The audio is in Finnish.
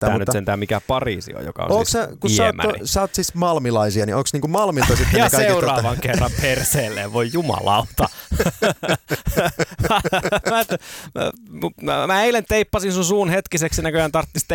Tää nyt sentään mikä Pariisi on, joka on siis kun Iemäri. sä oot siis malmilaisia, niin onko niinku Malmilta sitten ja ne kaikki seuraavan kerran perseelleen, voi jumalauta. mä eilen teippasin sun suun hetkiseksi, näköjään tarttis